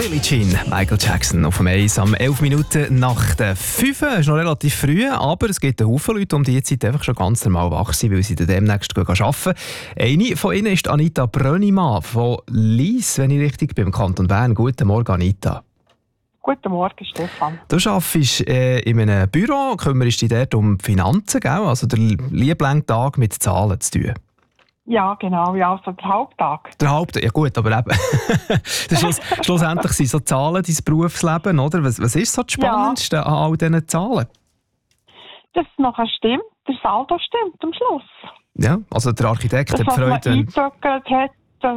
Billie Jean, Michael Jackson auf dem Eis am 11 Minuten nach der 5. Es ist noch relativ früh, aber es gibt einen Haufen Leute, um diese Zeit einfach schon ganz normal wach sind, weil sie dann demnächst arbeiten. Eine von ihnen ist Anita Brönnimann von Lyss, wenn ich richtig bin, im Kanton Bern. Guten Morgen, Anita. Guten Morgen, Stefan. Du arbeitest in einem Büro, kümmerst dich dort um die Finanzen, gell? Also der Lieblingstag mit Zahlen zu tun. Ja, genau, ja, also der Haupttag. Der Haupttag, ja gut, aber eben. Schlussendlich sind so Zahlen dein Berufsleben, oder? Was ist so das Spannendste an all diesen Zahlen? Dass es nachher stimmt, der Saldo stimmt am Schluss. Ja, also der Architekt das, hat Freude. Was man eingezogen hat,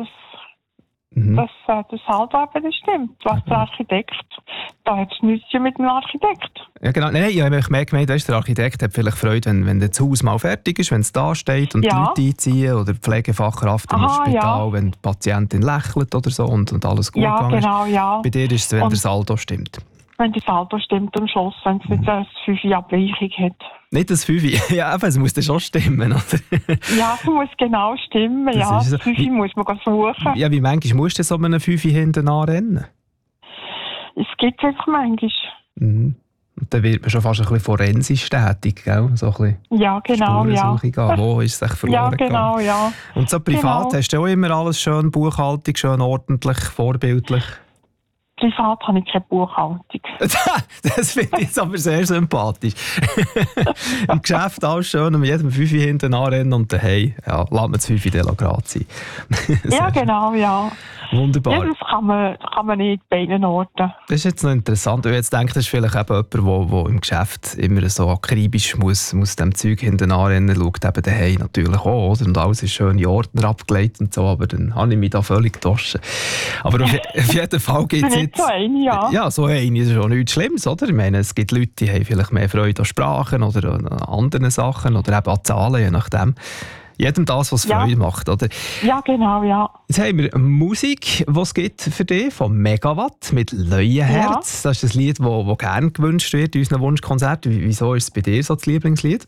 dass der Saldo eben stimmt. Was der Architekt, da hat es nichts mit dem Architekt. Ja, genau. Nein, ich habe mehr gemeint, weißt, der Architekt hat vielleicht Freude, wenn das Haus mal fertig ist, wenn es da steht und die Leute einziehen oder die Pflegefachkraft im Spital, wenn die Patientin lächelt oder so und alles gut gegangen ist. Genau, ja. Bei dir ist es, wenn der Saldo stimmt. Wenn der Saldo stimmt am Schluss, wenn es nicht eine 5-Abweichung hat. Nicht das 5, ja, aber es muss dann schon stimmen, oder? Ja, es muss genau stimmen, das ja. So. 5 muss man suchen. Ja, wie manchmal musst du so einem 5 hinten anrennen? Es gibt es manchmal. Mhm. Und dann wird man schon fast ein bisschen forensisch tätig, gell? So ein bisschen ja, genau, ja. Gehen. Wo ist es verloren ja, genau, gegangen? Ja. Und so privat hast du auch immer alles schön Buchhaltung, schön ordentlich, vorbildlich? Privat habe ich keine Buchhaltung. Das finde ich jetzt aber sehr sympathisch. Im Geschäft alles schön und mit jedem 5 hinten anrennen und daheim, ja, lässt man das 5 gerade sein. Ja, genau, ja. Wunderbar. Ja, das kann man nicht bei beiden Orten. Das ist jetzt noch interessant, weil ich jetzt denke, das ist vielleicht eben jemand, der im Geschäft immer so akribisch muss dem Zeug hinten anrennen, schaut eben daheim natürlich auch, oder? Und alles ist schön in Ordner abgelegt und so, aber dann habe ich mich da völlig gedroschen. Aber auf jeden Fall gibt es jetzt... So eine, ja. Ja, so eine ist schon nichts Schlimmes, oder? Ich meine, es gibt Leute, die haben vielleicht mehr Freude an Sprachen oder an anderen Sachen oder eben an Zahlen, je nachdem. Jedem das, was Freude macht, oder? Ja, genau, ja. Jetzt haben wir Musik, die es gibt für dich, von Megawatt mit Leuenherz. Ja. Das ist das Lied, das gerne gewünscht wird in unseren Wunschkonzerten. Wieso ist es bei dir so das Lieblingslied?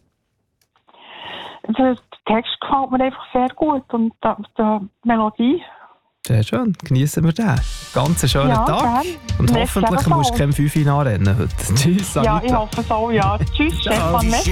Der Text gefällt mir einfach sehr gut und die Melodie. Sehr schön, genießen wir den. Ganz schönen Tag. Gern. Und hoffentlich musst du kein 5 anrennen heute. Tschüss, Anita. Ja, ich hoffe es auch, ja. Tschüss, Stefan.